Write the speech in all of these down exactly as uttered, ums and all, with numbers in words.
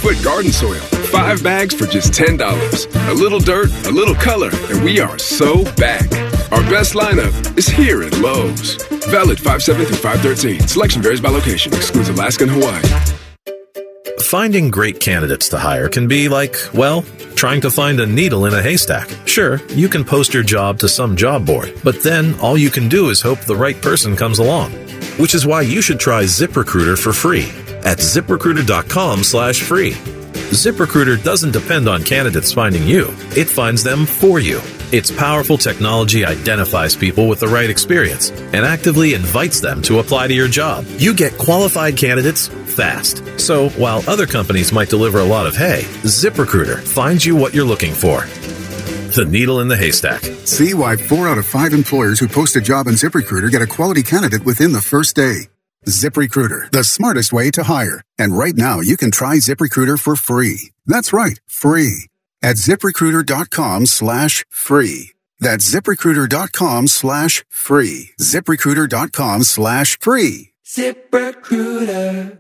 Liquid Garden Soil. Five bags for just ten dollars. A little dirt, a little color, and we are so back. Our best lineup is here at Lowe's. Valid five seven through five thirteen. Selection varies by location. Excludes Alaska and Hawaii. Finding great candidates to hire can be like, well, trying to find a needle in a haystack. Sure, you can post your job to some job board, but then all you can do is hope the right person comes along. Which is why you should try ZipRecruiter for free at ZipRecruiter.com slash free. ZipRecruiter doesn't depend on candidates finding you. It finds them for you. Its powerful technology identifies people with the right experience and actively invites them to apply to your job. You get qualified candidates fast. So while other companies might deliver a lot of hay, ZipRecruiter finds you what you're looking for. The needle in the haystack. See why four out of five employers who post a job on ZipRecruiter get a quality candidate within the first day. ZipRecruiter, the smartest way to hire. And right now, you can try ZipRecruiter for free. That's right, free. At ZipRecruiter.com slash free. That's ZipRecruiter.com slash free. ZipRecruiter.com slash free. ZipRecruiter.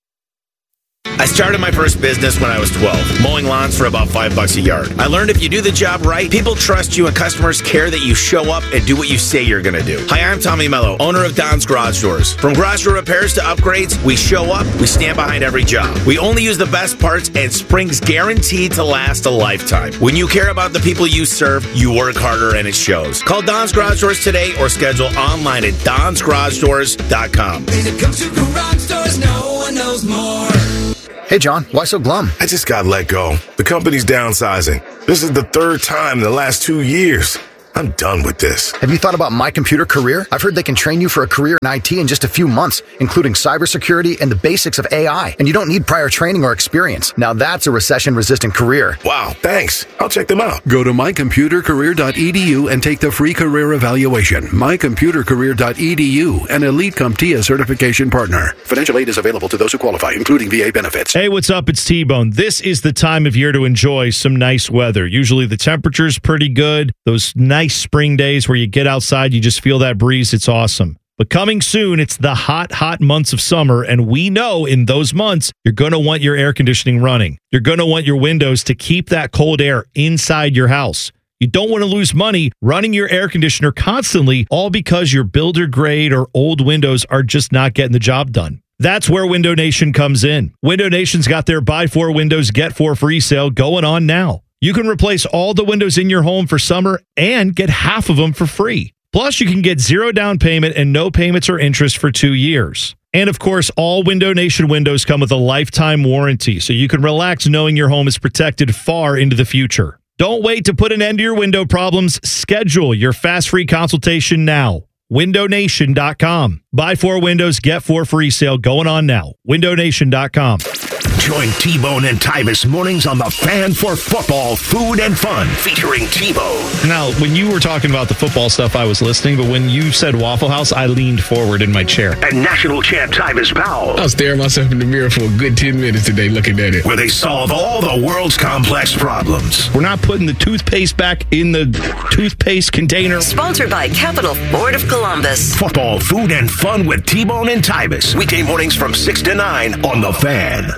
I started my first business when I was twelve, mowing lawns for about five bucks a yard. I learned if you do the job right, people trust you and customers care that you show up and do what you say you're going to do. Hi, I'm Tommy Mello, owner of Don's Garage Doors. From garage door repairs to upgrades, we show up, we stand behind every job. We only use the best parts and spring's guaranteed to last a lifetime. When you care about the people you serve, you work harder and it shows. Call Don's Garage Doors today or schedule online at dons garage doors dot com. When it comes to garage doors, no one knows more. Hey, John, why so glum? I just got let go. The company's downsizing. This is the third time in the last two years. I'm done with this. Have you thought about My Computer Career? I've heard they can train you for a career in I T in just a few months, including cybersecurity and the basics of A I. And you don't need prior training or experience. Now that's a recession-resistant career. Wow, thanks. I'll check them out. Go to my computer career dot e d u and take the free career evaluation. my computer career dot e d u, an Elite CompTIA certification partner. Financial aid is available to those who qualify, including V A benefits. Hey, what's up? It's T-Bone. This is the time of year to enjoy some nice weather. Usually the temperature's pretty good. Those nice spring days where you get outside, you just feel that breeze. It's awesome. But coming soon, it's the hot, hot months of summer, and we know in those months, you're going to want your air conditioning running. You're going to want your windows to keep that cold air inside your house. You don't want to lose money running your air conditioner constantly, all because your builder grade or old windows are just not getting the job done. That's where Window Nation comes in. Window Nation's got their buy four windows, get four free sale going on now. You can replace all the windows in your home for summer and get half of them for free. Plus, you can get zero down payment and no payments or interest for two years. And of course, all Window Nation windows come with a lifetime warranty, so you can relax knowing your home is protected far into the future. Don't wait to put an end to your window problems. Schedule your fast free consultation now. window nation dot com. Buy four windows, get four free sale going on now. window nation dot com. Join T-Bone and Tyvis mornings on The Fan for football, food, and fun, featuring T-Bone. Now, when you were talking about the football stuff, I was listening, but when you said Waffle House, I leaned forward in my chair. And national champ Tyvis Powell. I was staring myself in the mirror for a good ten minutes today looking at it. Where they solve all the world's complex problems. We're not putting the toothpaste back in the toothpaste container. Sponsored by Capital Ford of Columbus. Football, food, and fun with T-Bone and Tyvis. Weekday mornings from six to nine on The Fan.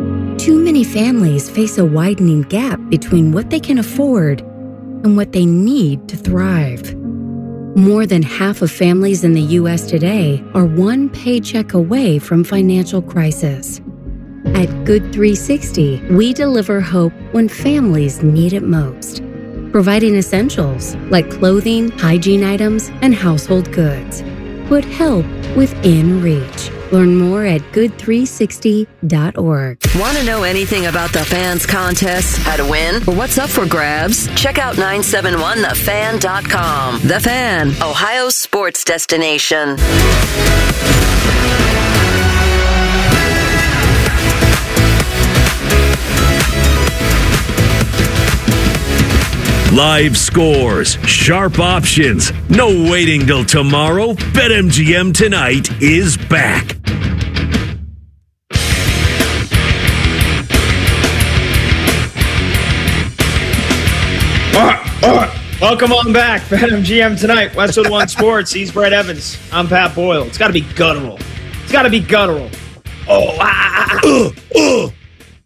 Too many families face a widening gap between what they can afford and what they need to thrive. More than half of families in the U S today are one paycheck away from financial crisis. At Good three sixty, we deliver hope when families need it most, providing essentials like clothing, hygiene items, and household goods. Put help within reach. Learn more at good three sixty dot org. Want to know anything about the Fan's contests, how to win, or what's up for grabs? Check out nine seven one the fan dot com. The Fan, Ohio's sports destination. Live scores, sharp options, no waiting till tomorrow. BetMGM tonight is back. Welcome on back, BetMGM tonight. Westwood One Sports. He's Brett Evans. I'm Pat Boyle. It's got to be guttural. It's got to be guttural. Oh, ah, ah, ah. Uh, uh.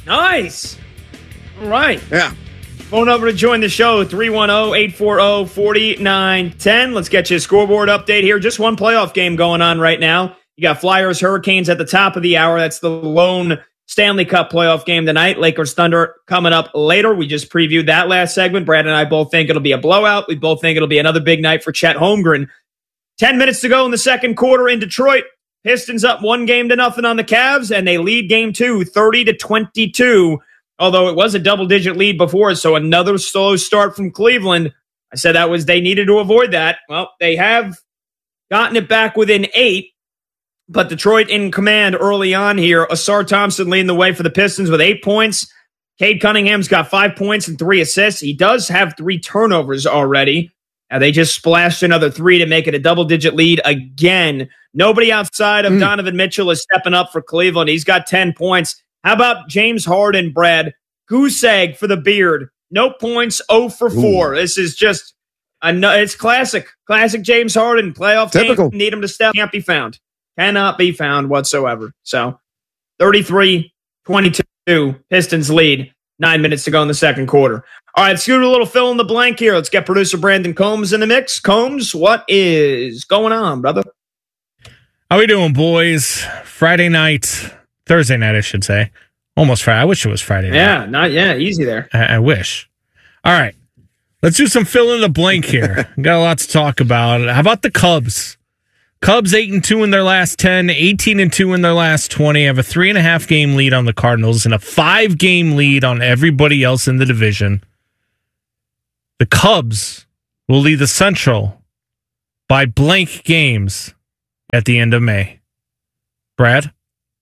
Nice. All right. Yeah. Phone number to join the show, three one zero, eight four zero, four nine one zero. Let's get you a scoreboard update here. Just one playoff game going on right now. You got Flyers, Hurricanes at the top of the hour. That's the lone Stanley Cup playoff game tonight. Lakers, Thunder coming up later. We just previewed that last segment. Brad and I both think it'll be a blowout. We both think it'll be another big night for Chet Holmgren. Ten minutes to go in the second quarter in Detroit. Pistons up one game to nothing on the Cavs, and they lead game two, thirty to twenty-two. Although it was a double-digit lead before, so another slow start from Cleveland. I said that was they needed to avoid that. Well, they have gotten it back within eight, but Detroit in command early on here. Asar Thompson leading the way for the Pistons with eight points. Cade Cunningham's got five points and three assists. He does have three turnovers already. Now they just splashed another three to make it a double-digit lead again. Nobody outside of mm. Donovan Mitchell is stepping up for Cleveland. He's got ten points. How about James Harden, Brad? Goose egg for the beard. No points, zero for four. Ooh. This is just, a, it's classic. Classic James Harden. Playoff Typical. Game. Need him to step. Can't be found. Cannot be found whatsoever. So, thirty-three twenty-two. Pistons lead. Nine minutes to go in the second quarter. All right, let's do a little fill in the blank here. Let's get producer Brandon Combs in the mix. Combs, what is going on, brother? How we doing, boys? Friday night. Thursday night, I should say. Almost Friday. I wish it was Friday night. Yeah, not yeah, easy there. I, I wish. All right. Let's do some fill in the blank here. Got a lot to talk about. How about the Cubs? Cubs eight and two in their last ten, eighteen and two in their last twenty. Have a three and a half game lead on the Cardinals and a five game lead on everybody else in the division. The Cubs will lead the Central by blank games at the end of May. Brad?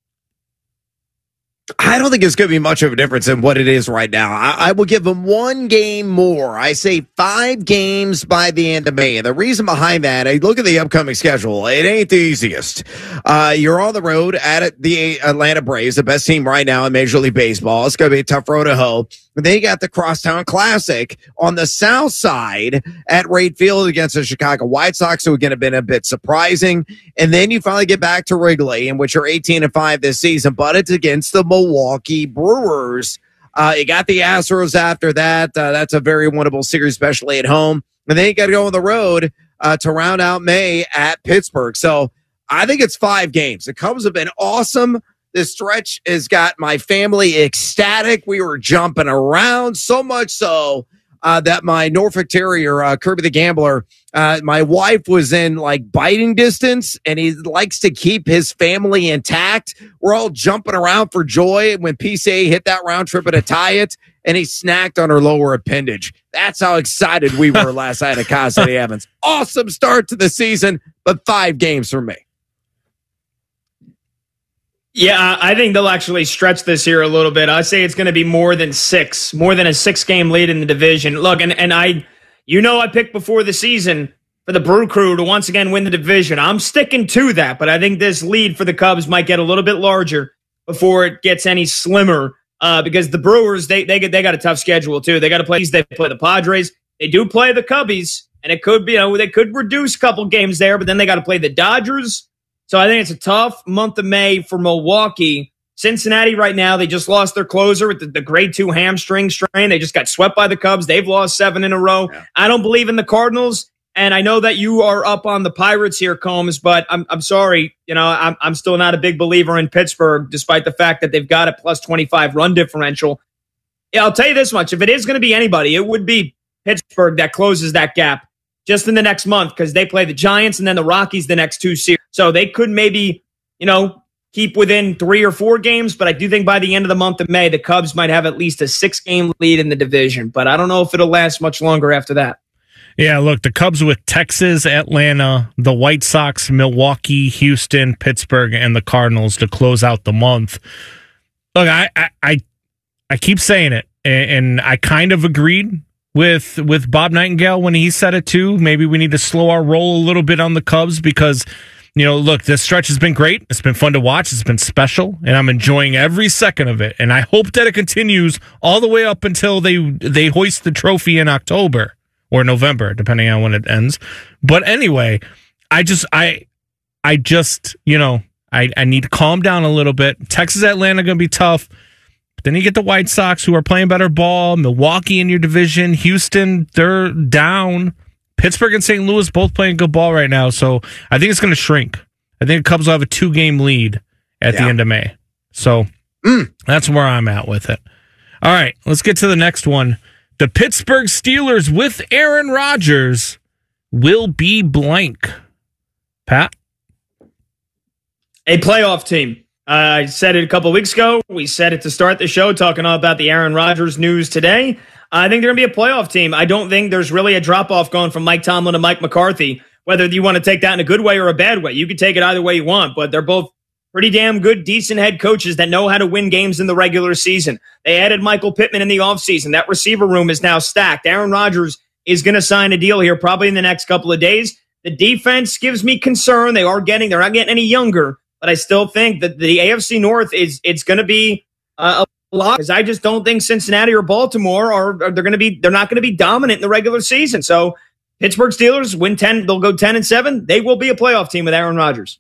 I don't think it's going to be much of a difference in what it is right now. I, I will give them one game more. I say five games by the end of May. And the reason behind that, I look at the upcoming schedule. It ain't the easiest. Uh, you're on the road at the Atlanta Braves, the best team right now in Major League Baseball. It's going to be a tough road to hoe. They got the Crosstown Classic on the south side at Wright Field against the Chicago White Sox, so again, have been a bit surprising. And then you finally get back to Wrigley, in which are eighteen and five this season, but it's against the Milwaukee Brewers. Uh, you got the Astros after that. Uh, that's a very winnable series, especially at home. And then you got to go on the road uh, to round out May at Pittsburgh. So I think it's five games. The Cubs have been awesome. This stretch has got my family ecstatic. We were jumping around so much so uh, that my Norfolk Terrier, uh, Kirby the Gambler, uh, my wife was in like biting distance, and he likes to keep his family intact. We're all jumping around for joy when P C A hit that round trip to tie it, and he snacked on her lower appendage. That's how excited we were last night at Casa de Evans. Awesome start to the season, but five games for me. Yeah, I think they'll actually stretch this here a little bit. I say it's going to be more than six, more than a six-game lead in the division. Look, and, and I, you know I picked before the season for the Brew Crew to once again win the division. I'm sticking to that, but I think this lead for the Cubs might get a little bit larger before it gets any slimmer uh, because the Brewers, they they get, they got a tough schedule too. They got to play, they play the Padres. They do play the Cubbies, and it could be, you know, they could reduce a couple games there, but then they got to play the Dodgers. So I think it's a tough month of May for Milwaukee. Cincinnati right now, they just lost their closer with the, the grade two hamstring strain. They just got swept by the Cubs. They've lost seven in a row. Yeah. I don't believe in the Cardinals, and I know that you are up on the Pirates here, Combs, but I'm I'm sorry. You know, I'm, I'm still not a big believer in Pittsburgh, despite the fact that they've got a plus twenty-five run differential. Yeah, I'll tell you this much. If it is going to be anybody, it would be Pittsburgh that closes that gap just in the next month because they play the Giants and then the Rockies the next two series. So they could maybe, you know, keep within three or four games, but I do think by the end of the month of May, the Cubs might have at least a six-game lead in the division, but I don't know if it'll last much longer after that. Yeah, look, the Cubs with Texas, Atlanta, the White Sox, Milwaukee, Houston, Pittsburgh, and the Cardinals to close out the month. Look, I I, I, I keep saying it, and, and I kind of agreed with with Bob Nightingale when he said it too. Maybe we need to slow our roll a little bit on the Cubs because, you know, look, this stretch has been great. It's been fun to watch. It's been special, and I'm enjoying every second of it. And I hope that it continues all the way up until they they hoist the trophy in October or November, depending on when it ends. But anyway, I just I I just, you know, I, I need to calm down a little bit. Texas, Atlanta going to be tough. But then you get the White Sox, who are playing better ball. Milwaukee in your division. Houston, they're down. Pittsburgh and Saint Louis both playing good ball right now. So I think it's going to shrink. I think the Cubs will have a two-game lead at yeah. the end of May. So mm. that's where I'm at with it. All right, let's get to the next one. The Pittsburgh Steelers with Aaron Rodgers will be blank. Pat? A playoff team. Uh, I said it a couple weeks ago. We said it to start the show, talking all about the Aaron Rodgers news today. I think they're going to be a playoff team. I don't think there's really a drop-off going from Mike Tomlin to Mike McCarthy, whether you want to take that in a good way or a bad way. You can take it either way you want, but they're both pretty damn good, decent head coaches that know how to win games in the regular season. They added Michael Pittman in the offseason. That receiver room is now stacked. Aaron Rodgers is going to sign a deal here probably in the next couple of days. The defense gives me concern. They are getting, they're not getting any younger. But I still think that the A F C North is it's going to be uh, a lot because I just don't think Cincinnati or Baltimore are, are they're going to be they're not going to be dominant in the regular season. So Pittsburgh Steelers win ten, they'll go ten and seven. They will be a playoff team with Aaron Rodgers.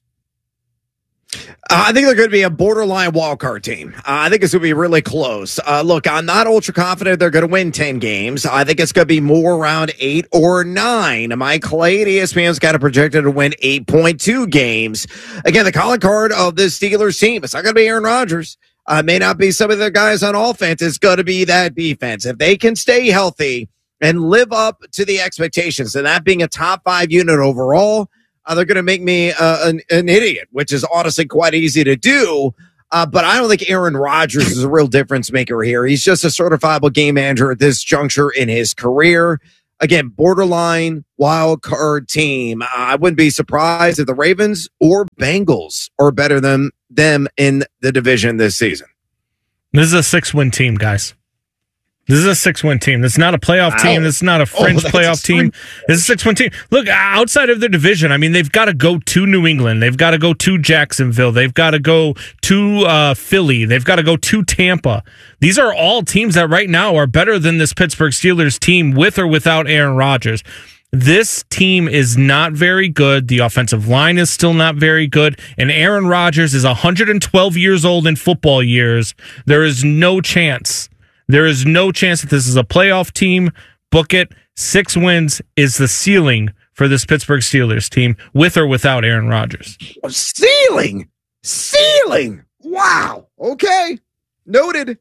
Uh, I think they're going to be a borderline wildcard team. Uh, I think it's going to be really close. Uh, look, I'm not ultra confident they're going to win ten games. I think it's going to be more around eight or nine. Mike Clay at E S P N's got it projected to win eight point two games. Again, the calling card of the Steelers team, it's not going to be Aaron Rodgers. Uh, may not be some of the guys on offense. It's going to be that defense. If they can stay healthy and live up to the expectations, and that being a top five unit overall, Uh, they're going to make me uh, an, an idiot, which is honestly quite easy to do. Uh, but I don't think Aaron Rodgers is a real difference maker here. He's just a certifiable game manager at this juncture in his career. Again, borderline wild card team. Uh, I wouldn't be surprised if the Ravens or Bengals are better than them in the division this season. This is a six-win team, guys. This is a six-win team. This is not a playoff wow. team. This is not a fringe oh, playoff team. This is a six-win team. Look, outside of their division, I mean, they've got to go to New England. They've got to go to Jacksonville. They've got to go to uh, Philly. They've got to go to Tampa. These are all teams that right now are better than this Pittsburgh Steelers team with or without Aaron Rodgers. This team is not very good. The offensive line is still not very good. And Aaron Rodgers is one hundred twelve years old in football years. There is no chance. There is no chance that this is a playoff team. Book it. Six wins is the ceiling for this Pittsburgh Steelers team, with or without Aaron Rodgers. Ceiling? Ceiling? Wow. Okay. Noted.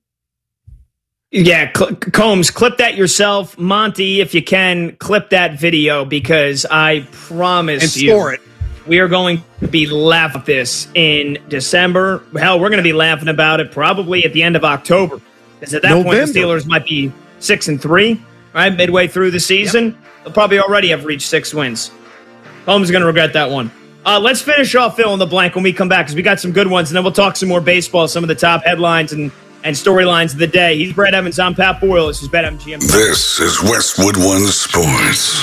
Yeah, Cl- Combs, clip that yourself. Monty, if you can, clip that video because I promise and you. Store it. We are going to be laughing at this in December. Hell, we're going to be laughing about it probably at the end of October. Because at that November. point, the Steelers might be six and three, right? Midway through the season, yep. They'll probably already have reached six wins. Holmes is going to regret that one. Uh, let's finish off fill in the blank when we come back because we got some good ones, and then we'll talk some more baseball, some of the top headlines and, and storylines of the day. He's Brett Evans. I'm Pat Boyle. This is BetMGM. This is Westwood One Sports.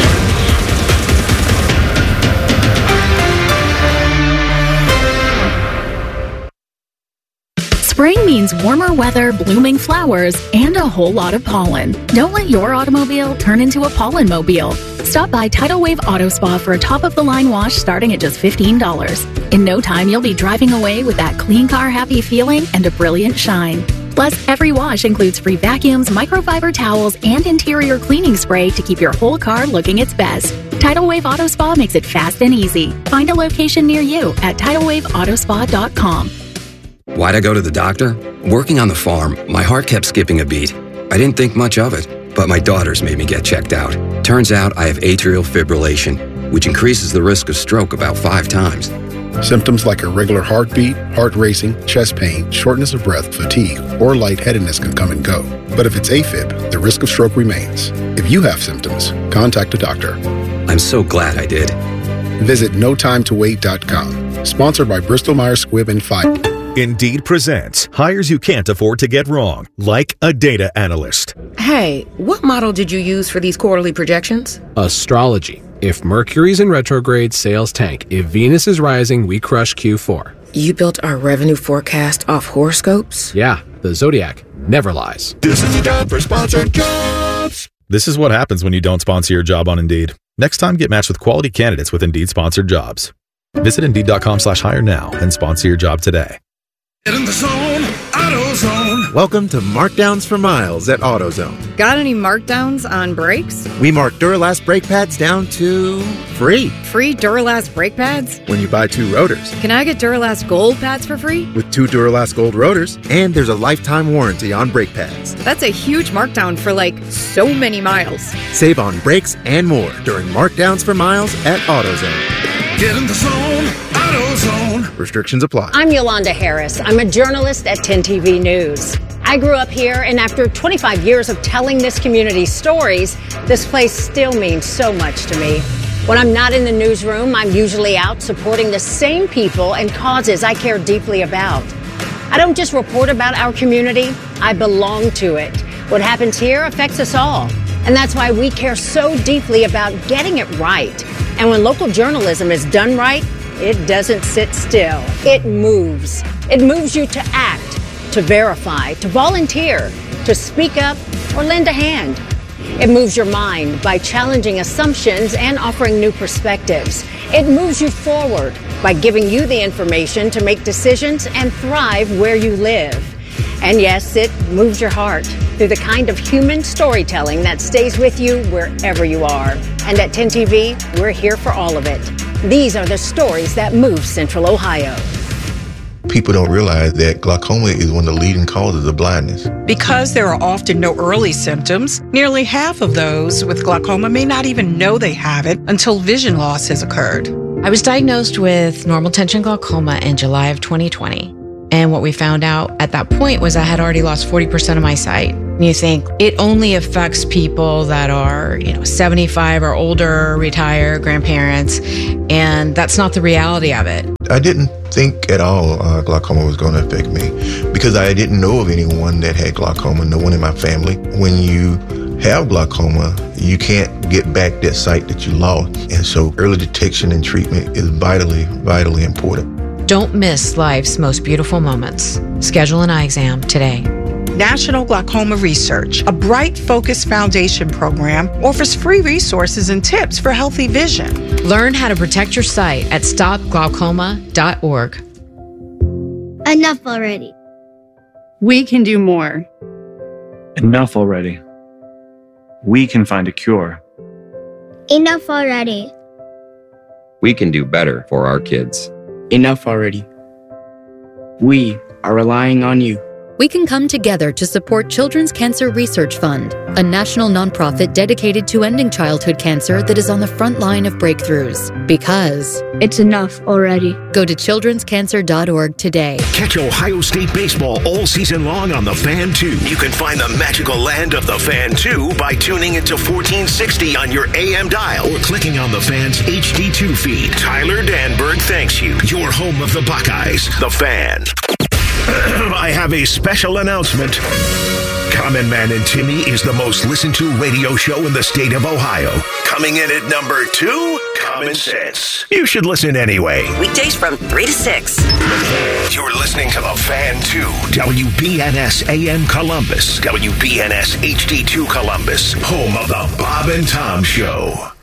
Spring means warmer weather, blooming flowers, and a whole lot of pollen. Don't let your automobile turn into a pollen mobile. Stop by Tidal Wave Auto Spa for a top-of-the-line wash starting at just fifteen dollars. In no time, you'll be driving away with that clean car happy feeling and a brilliant shine. Plus, every wash includes free vacuums, microfiber towels, and interior cleaning spray to keep your whole car looking its best. Tidal Wave Auto Spa makes it fast and easy. Find a location near you at tidal wave auto spa dot com. Why'd I go to the doctor? Working on the farm, my heart kept skipping a beat. I didn't think much of it, but my daughters made me get checked out. Turns out I have atrial fibrillation, which increases the risk of stroke about five times. Symptoms like irregular heartbeat, heart racing, chest pain, shortness of breath, fatigue, or lightheadedness can come and go. But if it's AFib, the risk of stroke remains. If you have symptoms, contact a doctor. I'm so glad I did. Visit no time to wait dot com. Sponsored by Bristol Myers Squibb and Pfizer. Indeed presents hires you can't afford to get wrong, like a data analyst. Hey, what model did you use for these quarterly projections? Astrology. If Mercury's in retrograde, sales tank. If Venus is rising, we crush Q four. You built our revenue forecast off horoscopes? Yeah, the Zodiac never lies. This is the time for sponsored jobs. This is what happens when you don't sponsor your job on Indeed. Next time, get matched with quality candidates with Indeed sponsored jobs. Visit Indeed dot com slash hire now and sponsor your job today. Get in the zone. AutoZone. Welcome to Markdowns for Miles at AutoZone. Got any markdowns on brakes? We mark Duralast brake pads down to free. Free Duralast brake pads? When you buy two rotors. Can I get Duralast Gold pads for free? With two Duralast Gold rotors, and there's a lifetime warranty on brake pads. That's a huge markdown for like so many miles. Save on brakes and more during Markdowns for Miles at AutoZone. Get in the zone, AutoZone. Restrictions apply. I'm Yolanda Harris. I'm a journalist at ten T V News. I grew up here, and after twenty-five years of telling this community's stories, this place still means so much to me. When I'm not in the newsroom, I'm usually out supporting the same people and causes I care deeply about. I don't just report about our community, I belong to it. What happens here affects us all, and that's why we care so deeply about getting it right. And when local journalism is done right, it doesn't sit still. It moves. It moves you to act, to verify, to volunteer, to speak up, or lend a hand. It moves your mind by challenging assumptions and offering new perspectives. It moves you forward by giving you the information to make decisions and thrive where you live. And yes, it moves your heart through the kind of human storytelling that stays with you wherever you are. And at ten T V, we're here for all of it. These are the stories that move Central Ohio. People don't realize that glaucoma is one of the leading causes of blindness. Because there are often no early symptoms, nearly half of those with glaucoma may not even know they have it until vision loss has occurred. I was diagnosed with normal tension glaucoma in July of twenty twenty. And what we found out at that point was I had already lost forty percent of my sight. And you think it only affects people that are, you know, seventy-five or older, retired, grandparents, and that's not the reality of it. I didn't think at all uh, glaucoma was going to affect me because I didn't know of anyone that had glaucoma, no one in my family. When you have glaucoma, you can't get back that sight that you lost. And so early detection and treatment is vitally, vitally important. Don't miss life's most beautiful moments. Schedule an eye exam today. National Glaucoma Research, a Bright Focus Foundation program, offers free resources and tips for healthy vision. Learn how to protect your sight at stop glaucoma dot org. Enough already. We can do more. Enough already. We can find a cure. Enough already. We can do better for our kids. Enough already. We are relying on you. We can come together to support Children's Cancer Research Fund, a national nonprofit dedicated to ending childhood cancer that is on the front line of breakthroughs. Because it's enough already. Go to children's cancer dot org today. Catch Ohio State baseball all season long on The Fan two. You can find the magical land of The Fan two by tuning into fourteen sixty on your A M dial or clicking on The Fan's H D two feed. Tyler Danberg thanks you. Your home of the Buckeyes, The Fan. I have a special announcement. Common Man and Timmy is the most listened to radio show in the state of Ohio. Coming in at number two, Common Sense. You should listen anyway. Weekdays from three to six. You're listening to The Fan two, W B N S A M Columbus, W B N S H D two Columbus, home of the Bob and Tom Show.